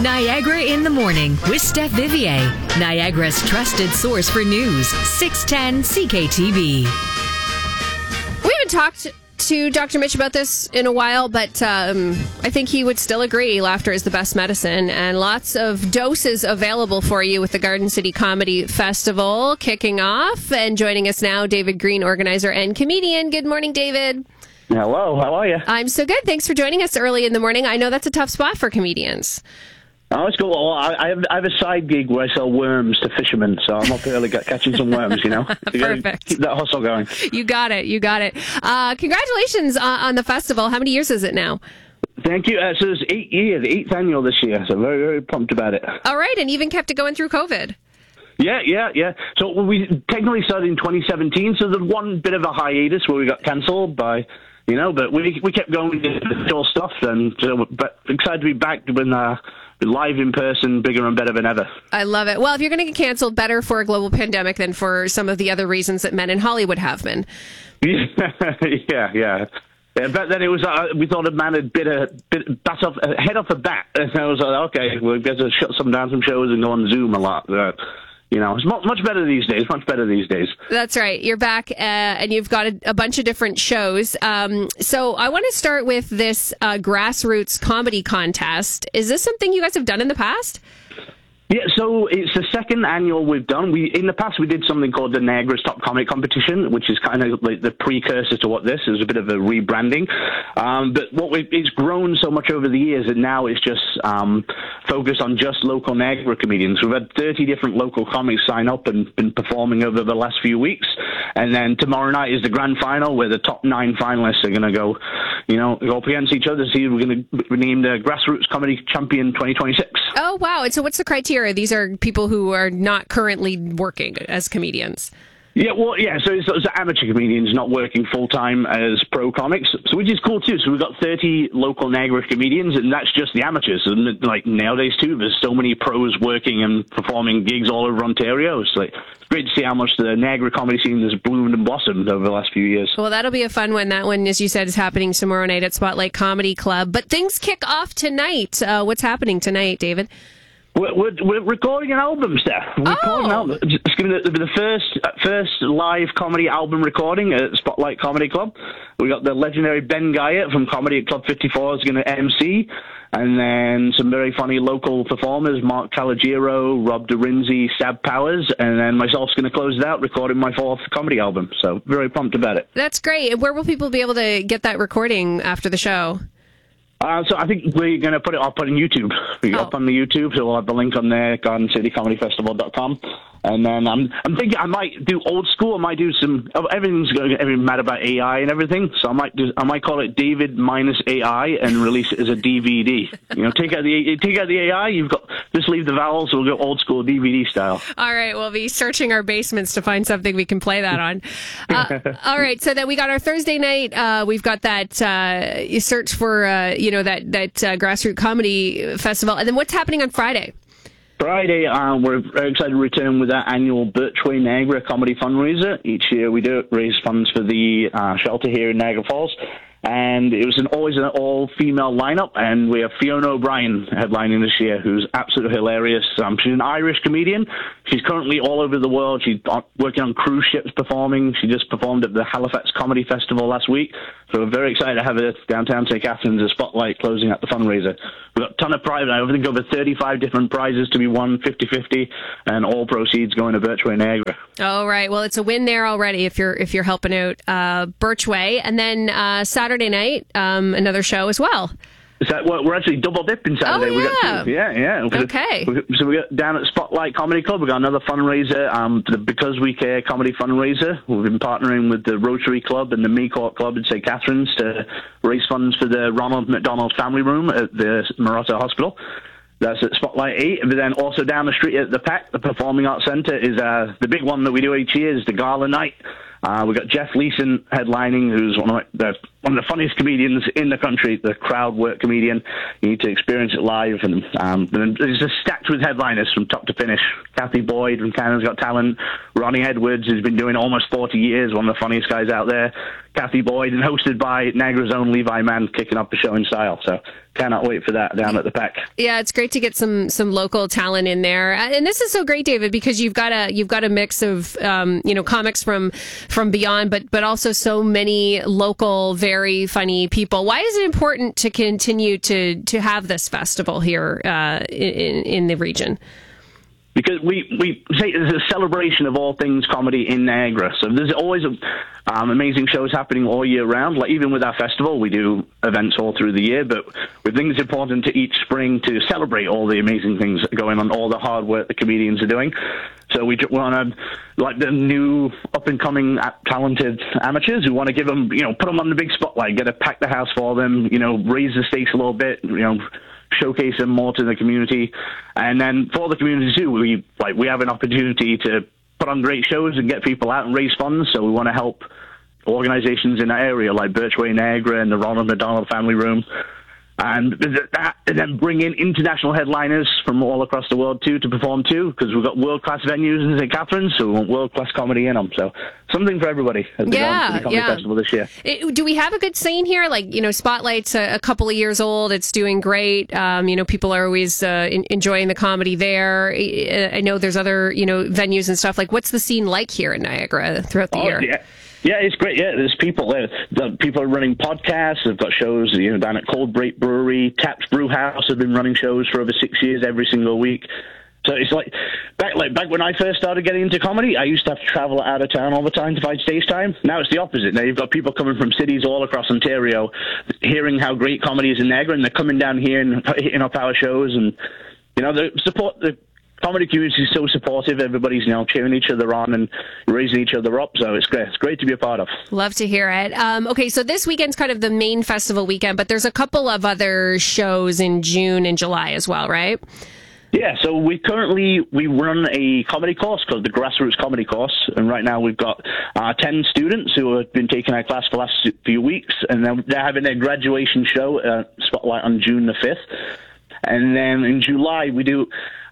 Niagara in the Morning with Steph Vivier, Niagara's trusted source for news, 610 CKTB. We haven't talked to Dr. Mitch about this in a while, but I think he would still agree laughter is the best medicine, and lots of doses available for you with the Garden City Comedy Festival kicking off. And joining us now, David Green, organizer and comedian. Good morning, David. Hello, how are you? I'm so good. Thanks for joining us early in the morning. I know that's a tough spot for comedians. Oh, it's cool. Well, I have a side gig where I sell worms to fishermen, so I'm up early catching some worms, you know. Perfect. Keep that hustle going. You got it. Congratulations on the festival. How many years is it now? Thank you. So it's 8 years, 8th annual this year, so very, very pumped about it. All right, and even kept it going through COVID. Yeah. So we technically started in 2017, so there's one bit of a hiatus where we got cancelled by... You know, but we kept going with all stuff, and but excited to be back when live in person, bigger and better than ever. I love it. Well, if you're going to get canceled, better for a global pandemic than for some of the other reasons that men in Hollywood have been. Yeah. But then it was we thought a man had head off a bat, and I was like, okay, we'll get to shut some shows and go on Zoom a lot. You know, it's much better these days. That's right. You're back, and you've got a bunch of different shows. So I want to start with this grassroots comedy contest. Is this something you guys have done in the past? Yeah, so it's the second annual we've done. In the past, we did something called the Niagara's Top Comic Competition, which is kind of like the precursor to what this is, a bit of a rebranding. But it's grown so much over the years, and now it's just focused on just local Niagara comedians. We've had 30 different local comics sign up and been performing over the last few weeks. And then tomorrow night is the grand final, where the top 9 finalists are going to go up against each other. See, we're going to be named the Grassroots Comedy Champion 2026. Oh, wow. And so what's the criteria? These are people who are not currently working as comedians. So it's amateur comedians not working full-time as pro comics, so which is cool too. So we've got 30 local Niagara comedians, and that's just the amateurs. And like nowadays too, there's so many pros working and performing gigs all over Ontario. It's great to see how much the Niagara comedy scene has bloomed and blossomed over the last few years. Well, that'll be a fun one. That one, as you said, is happening tomorrow night at Spotlight Comedy Club. But things kick off tonight. What's happening tonight, David? We're recording an album, Steph. Recording an album. It's going to be the first live comedy album recording at Spotlight Comedy Club. We got the legendary Ben Guyatt from Comedy at Club 54 is going to MC, and then some very funny local performers, Mark Calogero, Rob DeRinzi, Sab Powers, and then myself's going to close it out, recording my 4th comedy album. So very pumped about it. That's great. Where will people be able to get that recording after the show? So I think we're going to put it up on YouTube. Up on the YouTube, so we'll have the link on there, GardenCityComedyFestival.com. And then I'm thinking I might do old school. I might do some. Everything's going to get mad about AI and everything, so I might call it David minus AI and release it as a DVD. Take out the AI. You've got just leave the vowels. So we'll go old school DVD style. All right, we'll be searching our basements to find something we can play that on. All right, so then we got our Thursday night. We've got that search for that grassroots comedy festival, and then what's happening on Friday? Friday, we're very excited to return with our annual Birchway Niagara comedy fundraiser. Each year we do raise funds for the shelter here in Niagara Falls. And it was always an all-female lineup, and we have Fiona O'Brien headlining this year, who's absolutely hilarious. She's an Irish comedian. She's currently all over the world. She's working on cruise ships performing. She just performed at the Halifax Comedy Festival last week. So we're very excited to have her downtown St. Catharines as Spotlight closing out the fundraiser. We've got a ton of prizes. I think over 35 different prizes to be won, 50-50, and all proceeds going to Birchway Niagara. All right. Well, it's a win there already if you're helping out Birchway. And then Saturday night, another show as well. We're actually double dipping Saturday. Oh, yeah. We got Okay. So we got down at Spotlight Comedy Club. We got another fundraiser, the Because We Care comedy fundraiser. We've been partnering with the Rotary Club and the Me Court Club in St. Catharines to raise funds for the Ronald McDonald Family Room at the Marotta Hospital. That's at Spotlight 8. But then also down the street at the PAC, the Performing Arts Centre, is the big one that we do each year is the Gala Night. We've got Jeff Leeson headlining, who's one of the one of the funniest comedians in the country, the crowd work comedian. You need to experience it live. And it's just stacked with headliners from top to finish. Kathy Boyd from Canada's Got Talent. Ronnie Edwards, who's been doing almost 40 years, one of the funniest guys out there. Kathy Boyd, and hosted by Niagara's own Levi Mann, kicking up the show in style. So cannot wait for that down at the Pack. Yeah, it's great to get some local talent in there. And this is so great, David, because you've got a mix of comics from beyond, but also so many local, very funny people. Why is it important to continue to have this festival here in the region? Because we say it's a celebration of all things comedy in Niagara. So there's always amazing shows happening all year round. Like even with our festival, we do events all through the year. But we think it's important to each spring to celebrate all the amazing things going on, all the hard work the comedians are doing. So we want to, like the new up-and-coming talented amateurs, we want to give them, put them on the big spotlight, get to pack the house for them, raise the stakes a little bit, showcase them more to the community. And then for the community too, we have an opportunity to put on great shows and get people out and raise funds. So we want to help organizations in that area like Birchway Niagara and the Ronald McDonald Family Room. And then bring in international headliners from all across the world too to perform too, because we've got world-class venues in St. Catharines, so we want world-class comedy in them. So something for everybody at the Comedy Festival this year. Do we have a good saying here? Like, Spotlight's a couple of years old. It's doing great. People are always enjoying the comedy there. I know there's other, venues and stuff. Like, what's the scene like here in Niagara throughout the year? Yeah. Yeah, it's great. Yeah, there's people there. People are running podcasts. They've got shows, down at Cold Break Brewery. Taps Brew House have been running shows for over 6 years every single week. So it's like back when I first started getting into comedy, I used to have to travel out of town all the time to find stage time. Now it's the opposite. Now you've got people coming from cities all across Ontario, hearing how great comedy is in Niagara, and they're coming down here and hitting up our shows. And the comedy community is so supportive. Everybody's cheering each other on and raising each other up. So it's great. It's great to be a part of. Love to hear it. Okay, so this weekend's kind of the main festival weekend, but there's a couple of other shows in June and July as well, right? Yeah, so we run a comedy course called the Grassroots Comedy Course, and right now we've got 10 students who have been taking our class for the last few weeks, and they're having their graduation show, Spotlight, on June the 5th. And then in July, we do,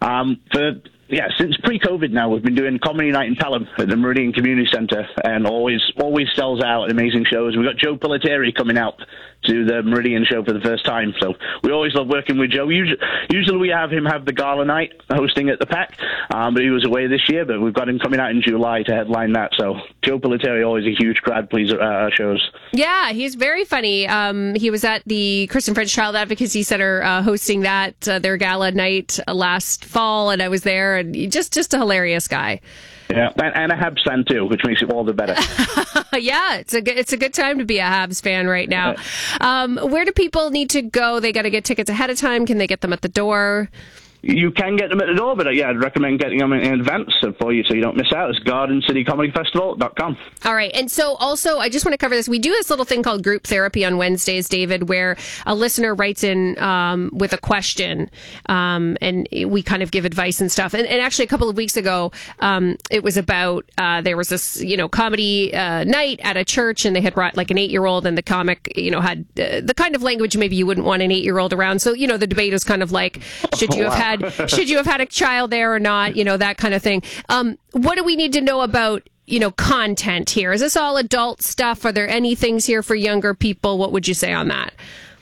since pre-COVID now, we've been doing Comedy Night in Pelham at the Meridian Community Centre, and always sells out amazing shows. We've got Joe Pilateri coming out to the Meridian show for the first time, so we always love working with Joe. Usually we have him have the gala night hosting at the Pack, but he was away this year, but we've got him coming out in July to headline that. So Joe Pilateri, always a huge crowd pleaser at our shows. Yeah, he's very funny. He was at the Kristen French Child Advocacy Center hosting their gala night last fall, and I was there, and just a hilarious guy. Yeah, and a Habs fan too, which makes it all the better. Yeah, it's a good time to be a Habs fan right now. Where do people need to go? They got to get tickets ahead of time. Can they get them at the door? You can get them at the door, but I'd recommend getting them in advance for you so you don't miss out. It's GardenCityComedyFestival.com. All right. And so also, I just want to cover this. We do this little thing called group therapy on Wednesdays, David, where a listener writes in with a question, and we kind of give advice and stuff. And actually, a couple of weeks ago, it was about there was this, comedy night at a church, and they had brought like an 8-year-old, and the comic, had the kind of language maybe you wouldn't want an 8-year-old around. So, the debate was kind of like, should you have had a child there or not? That kind of thing. What do we need to know about, content here? Is this all adult stuff? Are there any things here for younger people? What would you say on that?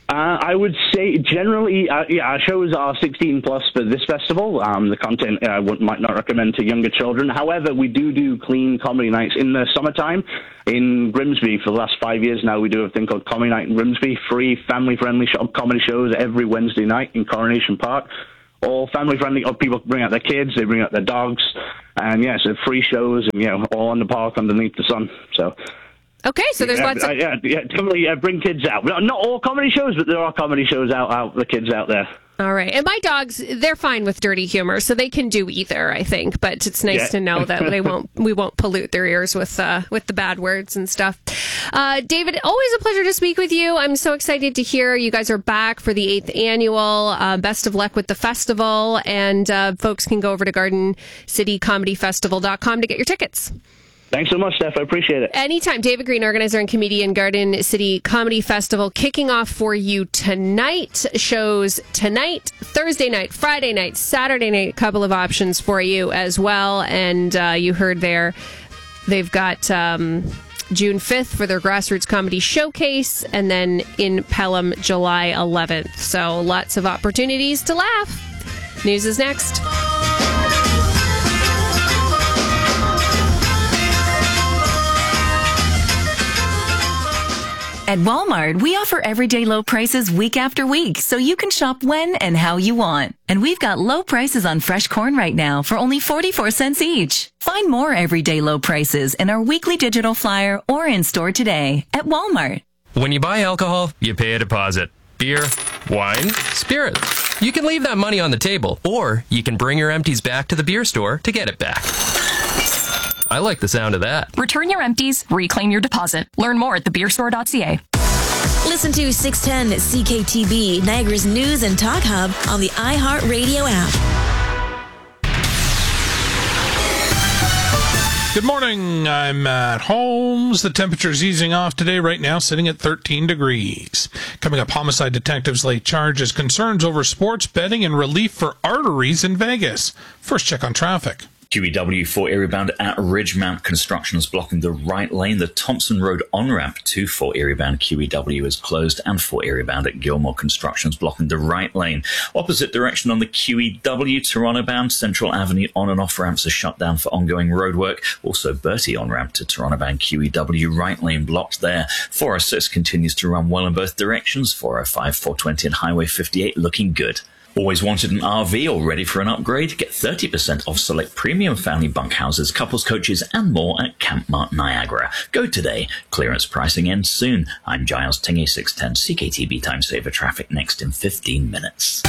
I would say generally, our shows are 16 plus for this festival. The content I might not recommend to younger children. However, we do clean comedy nights in the summertime in Grimsby. For the last 5 years now, we do a thing called Comedy Night in Grimsby, free family-friendly comedy shows every Wednesday night in Coronation Park. All family-friendly. People bring out their kids, they bring out their dogs, and so free shows, and all in the park underneath the sun. So. Okay, so there's lots of... definitely bring kids out. Not all comedy shows, but there are comedy shows out the kids out there. All right. And my dogs, they're fine with dirty humor, so they can do either, I think. But it's nice to know that we won't pollute their ears with the bad words and stuff. David, always a pleasure to speak with you. I'm so excited to hear you guys are back for the 8th annual. Best of luck with the festival. And folks can go over to GardenCityComedyFestival.com to get your tickets. Thanks so much, Steph. I appreciate it. Anytime. David Green, organizer and comedian, Garden City Comedy Festival, kicking off for you tonight. Shows tonight, Thursday night, Friday night, Saturday night. A couple of options for you as well. And you heard there, they've got June 5th for their Grassroots Comedy Showcase, and then in Pelham, July 11th. So lots of opportunities to laugh. News is next. At Walmart, we offer everyday low prices week after week, so you can shop when and how you want. And we've got low prices on fresh corn right now for only 44 cents each. Find more everyday low prices in our weekly digital flyer or in store today at Walmart. When you buy alcohol, you pay a deposit. Beer, wine, spirits. You can leave that money on the table, or you can bring your empties back to the beer store to get it back. I like the sound of that. Return your empties, reclaim your deposit. Learn more at thebeerstore.ca. Listen to 610 CKTB, Niagara's news and talk hub on the iHeartRadio app. Good morning. I'm Matt Holmes. The temperature's easing off today, right now sitting at 13 degrees. Coming up, homicide detectives lay charge as concerns over sports betting and relief for arteries in Vegas. First check on traffic. QEW 4 area bound at Ridgemount. Construction is blocking the right lane. The Thompson Road on-ramp to 4 area bound QEW is closed, and 4 area bound at Gilmore. Construction is blocking the right lane. Opposite direction on the QEW Toronto bound, Central Avenue on and off ramps are shut down for ongoing roadwork. Also Bertie on-ramp to Toronto bound QEW, right lane blocked there. 406 continues to run well in both directions. 405, 420 and Highway 58 looking good. Always wanted an RV or ready for an upgrade? Get 30% off select premium family bunkhouses, couples coaches, and more at Campmart Niagara. Go today. Clearance pricing ends soon. I'm Giles Tingy, 610 CKTB Time Saver Traffic next in 15 minutes.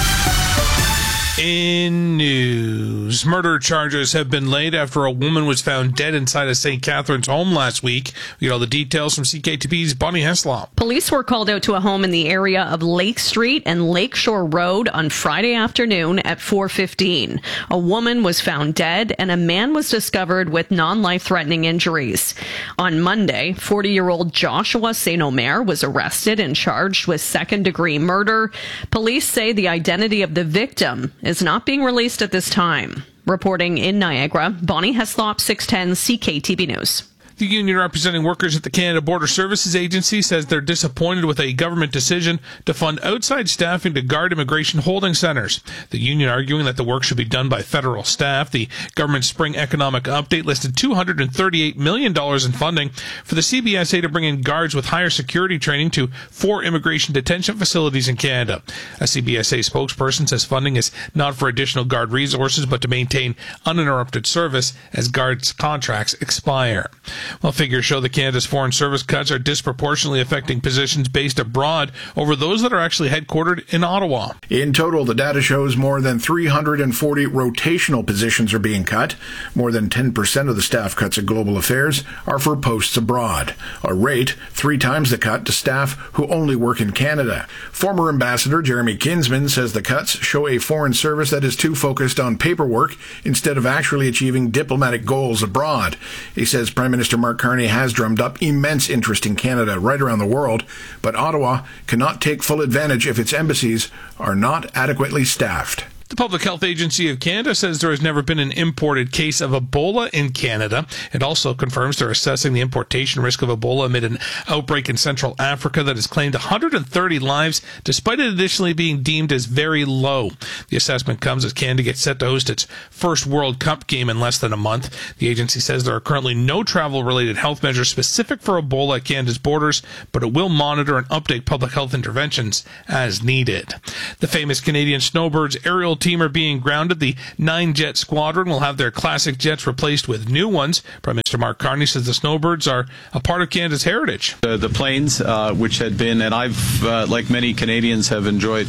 In news, murder charges have been laid after a woman was found dead inside a St. Catharines home last week. We get all the details from CKTB's Bonnie Heslop. Police were called out to a home in the area of Lake Street and Lakeshore Road on Friday afternoon at 4:15. A woman was found dead and a man was discovered with non-life-threatening injuries. On Monday, 40-year-old Joshua St. Omer was arrested and charged with second-degree murder. Police say the identity of the victim is not being released at this time. Reporting in Niagara, Bonnie Heslop, 610 CKTB News. The union representing workers at the Canada Border Services Agency says they're disappointed with a government decision to fund outside staffing to guard immigration holding centers. The union arguing that the work should be done by federal staff. The government's spring economic update listed $238 million in funding for the CBSA to bring in guards with higher security training to 4 immigration detention facilities in Canada. A CBSA spokesperson says funding is not for additional guard resources, but to maintain uninterrupted service as guards' contracts expire. Well, figures show that Canada's foreign service cuts are disproportionately affecting positions based abroad over those that are actually headquartered in Ottawa. In total, the data shows more than 340 rotational positions are being cut. More than 10% of the staff cuts at Global Affairs are for posts abroad, a rate 3 times the cut to staff who only work in Canada. Former Ambassador Jeremy Kinsman says the cuts show a foreign service that is too focused on paperwork instead of actually achieving diplomatic goals abroad. He says Prime Minister Mark Carney has drummed up immense interest in Canada right around the world, but Ottawa cannot take full advantage if its embassies are not adequately staffed. The Public Health Agency of Canada says there has never been an imported case of Ebola in Canada. It also confirms they're assessing the importation risk of Ebola amid an outbreak in Central Africa that has claimed 130 lives, despite it initially being deemed as very low. The assessment comes as Canada gets set to host its first World Cup game in less than a month. The agency says there are currently no travel-related health measures specific for Ebola at Canada's borders, but it will monitor and update public health interventions as needed. The famous Canadian snowbirds aerial team are being grounded. The 9-jet squadron will have their classic jets replaced with new ones. Prime Minister Mark Carney says the snowbirds are a part of Canada's heritage. The planes, which had been, and I've, like many Canadians, have enjoyed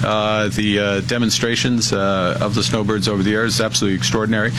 the demonstrations of the snowbirds over the years. It's absolutely extraordinary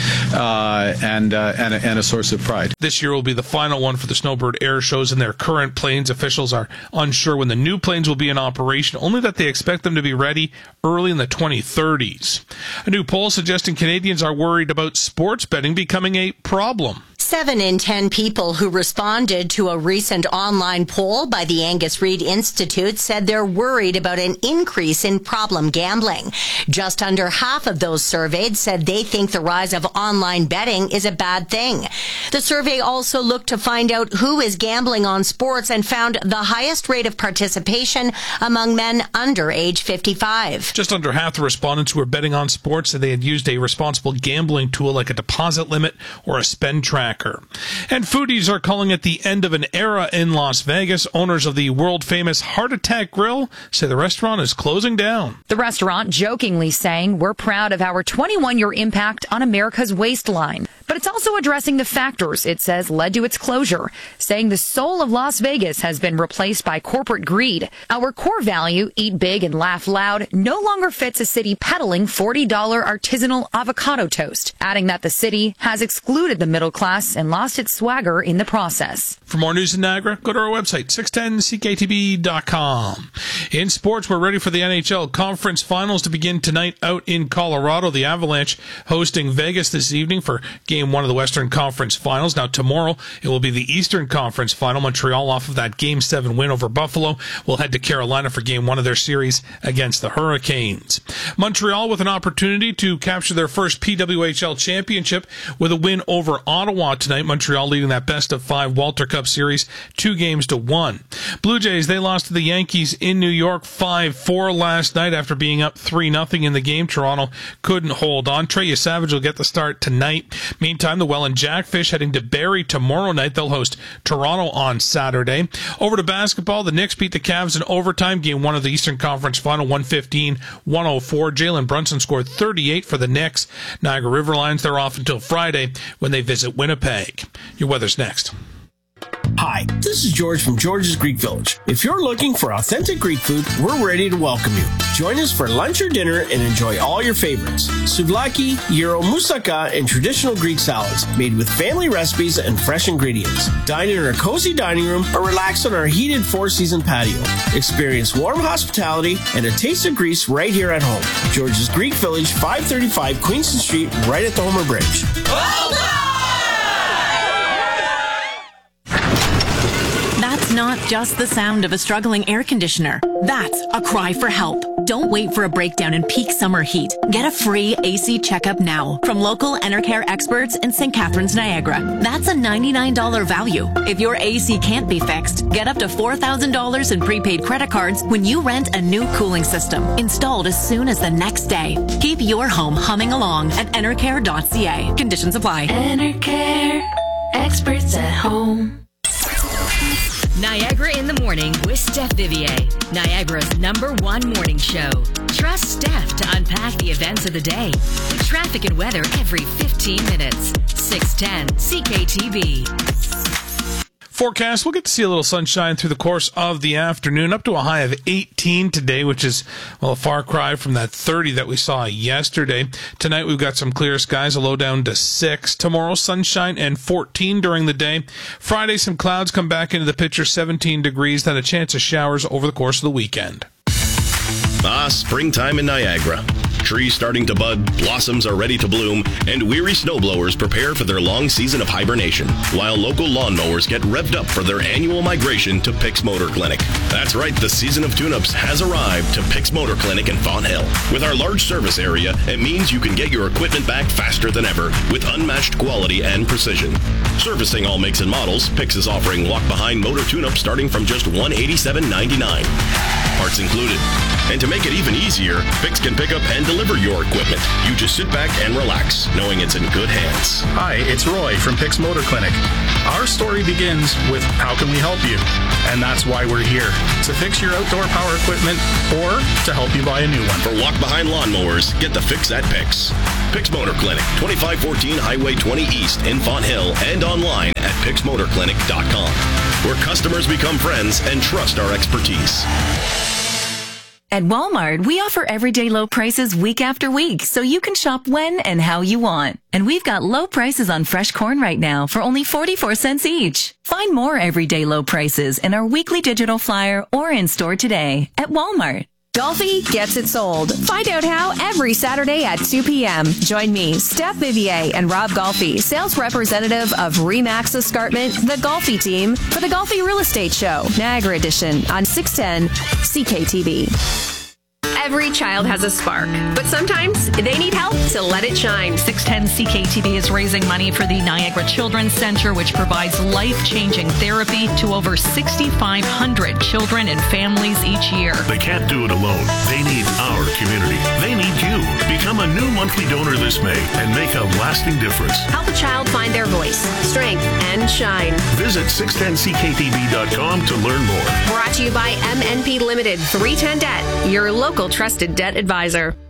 and a source of pride. This year will be the final one for the snowbird air shows in their current planes. Officials are unsure when the new planes will be in operation, only that they expect them to be ready early in the 2030s. A new poll suggesting Canadians are worried about sports betting becoming a problem. 7 in 10 people who responded to a recent online poll by the Angus Reid Institute said they're worried about an increase in problem gambling. Just under half of those surveyed said they think the rise of online betting is a bad thing. The survey also looked to find out who is gambling on sports and found the highest rate of participation among men under age 55. Just under half the respondents who were betting on sports said they had used a responsible gambling tool like a deposit limit or a spend tracker. And foodies are calling it the end of an era in Las Vegas. Owners of the world-famous Heart Attack Grill say the restaurant is closing down. The restaurant jokingly saying, "We're proud of our 21-year impact on America's waistline." But it's also addressing the factors it says led to its closure, saying the soul of Las Vegas has been replaced by corporate greed. Our core value, eat big and laugh loud, no longer fits a city peddling $40 artisanal avocado toast, adding that the city has excluded the middle class and lost its swagger in the process. For more news in Niagara, go to our website, 610ckTB.com. In sports, we're ready for the NHL Conference Finals to begin tonight out in Colorado. The Avalanche hosting Vegas this evening for Game 1 of the Western Conference Finals. Now, tomorrow, it will be the Eastern Conference Final. Montreal, off of that Game 7 win over Buffalo, will head to Carolina for Game 1 of their series against the Hurricanes. Montreal with an opportunity to capture their first PWHL championship with a win over Ottawa tonight. Montreal leading that best-of-5 Walter Cup series 2-1. Blue Jays, they lost to the Yankees in New York 5-4 last night after being up 3-0 in the game. Toronto couldn't hold on. Trey Savage will get the start tonight. Meantime, the Welland Jackfish heading to Barrie tomorrow night. They'll host Toronto on Saturday. Over to basketball, the Knicks beat the Cavs in overtime. Game 1 of the Eastern Conference Final, 115-104. Jalen Brunson scored 38 for the Knicks. Niagara River Lions, they're off until Friday when they visit Winnipeg. Your weather's next. Hi, this is George from George's Greek Village. If you're looking for authentic Greek food, we're ready to welcome you. Join us for lunch or dinner and enjoy all your favorites. Souvlaki, gyro, moussaka, and traditional Greek salads made with family recipes and fresh ingredients. Dine in our cozy dining room or relax on our heated four-season patio. Experience warm hospitality and a taste of Greece right here at home. George's Greek Village, 535 Queenston Street, right at the Homer Bridge. That's not just the sound of a struggling air conditioner. That's a cry for help. Don't wait for a breakdown in peak summer heat. Get a free AC checkup now from local Enercare experts in St. Catharines, Niagara. That's a $99 value. If your AC can't be fixed, get up to $4,000 in prepaid credit cards when you rent a new cooling system, installed as soon as the next day. Keep your home humming along at enercare.ca. Conditions apply. Enercare, experts at home. Niagara in the Morning with Steph Vivier, Niagara's #1 morning show. Trust Steph to unpack the events of the day with traffic and weather every 15 minutes. 610 CKTB. Forecast, we'll get to see a little sunshine through the course of the afternoon, up to a high of 18 today, which is, well, a far cry from that 30 that we saw yesterday. Tonight we've got some clear skies, a low down to 6. Tomorrow, sunshine and 14 during the day. Friday, some clouds come back into the picture, 17 degrees, then a chance of showers over the course of the weekend. Springtime in Niagara. Trees starting to bud, blossoms are ready to bloom, and weary snowblowers prepare for their long season of hibernation, while local lawnmowers get revved up for their annual migration to Pick's Motor Clinic. That's right, the season of tune-ups has arrived to Pick's Motor Clinic in Fawn Hill. With our large service area, it means you can get your equipment back faster than ever with unmatched quality and precision. Servicing all makes and models, Pick's is offering walk-behind motor tune-ups starting from just $187.99. Parts included. And to make it even easier, Pick's can pick up and deliver your equipment. You just sit back and relax, knowing it's in good hands. Hi, it's Roy from Pick's Motor Clinic. Our story begins with how can we help you? And that's why we're here, to fix your outdoor power equipment or to help you buy a new one. For walk-behind lawnmowers, get the fix at Pick's. Pick's Motor Clinic, 2514 Highway 20 East in Fawn Hill, and online at picksmotorclinic.com, where customers become friends and trust our expertise. At Walmart, we offer everyday low prices week after week, so you can shop when and how you want. And we've got low prices on fresh corn right now for only 44 cents each. Find more everyday low prices in our weekly digital flyer or in store today at Walmart. Golfi gets it sold. Find out how every Saturday at 2 p.m. Join me, Steph Vivier, and Rob Golfi, sales representative of Remax Escarpment, the Golfi team, for the Golfi Real Estate Show, Niagara Edition, on 610 CKTB. Every child has a spark, but sometimes they need help to let it shine. 610 CKTB is raising money for the Niagara Children's Center, which provides life-changing therapy to over 6,500 children and families each year. They can't do it alone. They need our community. They need you. Become a new monthly donor this May and make a lasting difference. Help a child find their voice, strength, and shine. Visit 610CKTB.com to learn more. Brought to you by MNP Limited, 310 Debt, your local trusted debt advisor.